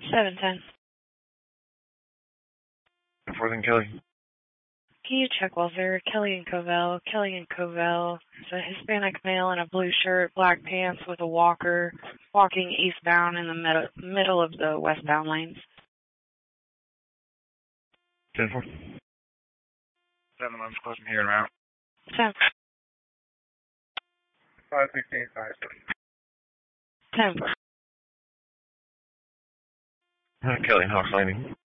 710. 4th Kelly. Can you check welfare? Kelly and Covell. Kelly and Covell. It's a Hispanic male in a blue shirt, black pants with a walker, walking eastbound in the middle of the westbound lanes. 10-4. 7 months close from here and around. 10. 516, 5. 10. Kelly, Hawks Landing.